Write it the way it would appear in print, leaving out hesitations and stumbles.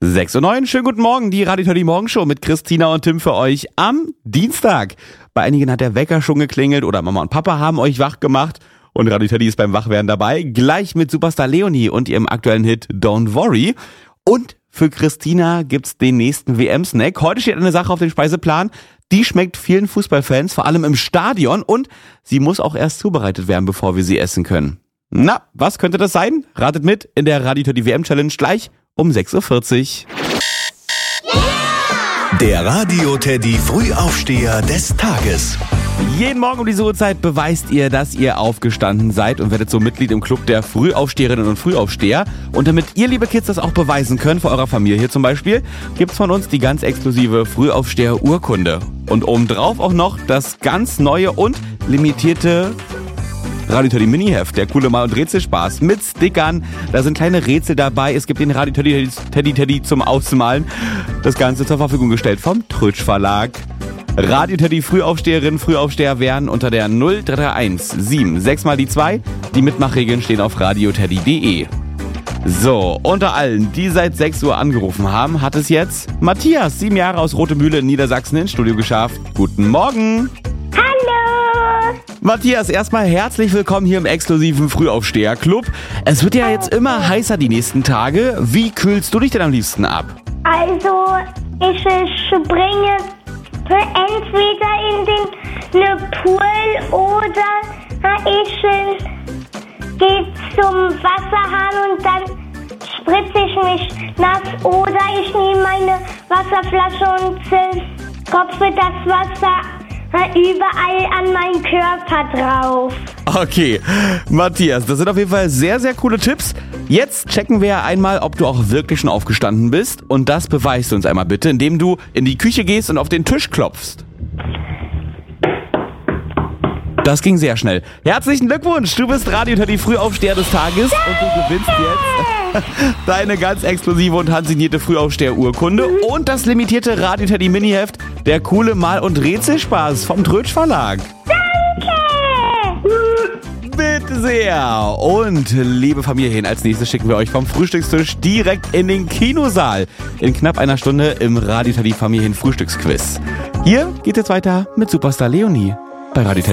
6:09 Uhr, schönen guten Morgen, die Radio Teddy Morgenshow mit Christina und Tim für euch am Dienstag. Bei einigen hat der Wecker schon geklingelt oder Mama und Papa haben euch wach gemacht und Radio Teddy ist beim Wachwerden dabei, gleich mit Superstar Leonie und ihrem aktuellen Hit Don't Worry. Und für Christina gibt's den nächsten WM-Snack. Heute steht eine Sache auf dem Speiseplan, die schmeckt vielen Fußballfans, vor allem im Stadion, und sie muss auch erst zubereitet werden, bevor wir sie essen können. Na, was könnte das sein? Ratet mit in der Radio Teddy WM-Challenge gleich um 6:40 Uhr. Der Radio Teddy Frühaufsteher des Tages. Jeden Morgen um diese Uhrzeit beweist ihr, dass ihr aufgestanden seid und werdet so Mitglied im Club der Frühaufsteherinnen und Frühaufsteher. Und damit ihr, liebe Kids, das auch beweisen könnt, vor eurer Familie zum Beispiel, gibt's von uns die ganz exklusive Frühaufsteher-Urkunde. Und obendrauf auch noch das ganz neue und limitierte Radio Teddy Mini-Heft, der coole Mal- und Rätselspaß mit Stickern. Da sind kleine Rätsel dabei. Es gibt den Radio Teddy zum Ausmalen. Das Ganze zur Verfügung gestellt vom Trötsch Verlag. Radio Teddy Frühaufsteherinnen, Frühaufsteher werden unter der 0331 76 mal die 2. Die Mitmachregeln stehen auf radioteddy.de. So, unter allen, die seit 6 Uhr angerufen haben, hat es jetzt Matthias, 7 Jahre aus Rotemühle in Niedersachsen, ins Studio geschafft. Guten Morgen! Hallo! Matthias, erstmal herzlich willkommen hier im exklusiven Frühaufsteher-Club. Es wird ja jetzt immer heißer die nächsten Tage. Wie kühlst du dich denn am liebsten ab? Also, ich springe entweder in den Pool oder ich gehe zum Wasserhahn und dann spritze ich mich nass. Oder ich nehme meine Wasserflasche und tropfe das Wasser überall an meinen Körper drauf. Okay, Matthias, das sind auf jeden Fall sehr, sehr coole Tipps. Jetzt checken wir einmal, ob du auch wirklich schon aufgestanden bist. Und das beweist du uns einmal bitte, indem du in die Küche gehst und auf den Tisch klopfst. Das ging sehr schnell. Herzlichen Glückwunsch, du bist Radio Teddy Frühaufsteher des Tages und du gewinnst jetzt deine ganz exklusive und handsignierte Frühaufsteher-Urkunde und das limitierte Radio Teddy Mini-Heft, der coole Mal- und Rätselspaß vom Trötsch Verlag. Bitte sehr. Und liebe Familien, als nächstes schicken wir euch vom Frühstückstisch direkt in den Kinosaal. In knapp einer Stunde im Radio Teddy Familien Frühstücksquiz. Hier geht es weiter mit Superstar Leonie bei Radio Teddy.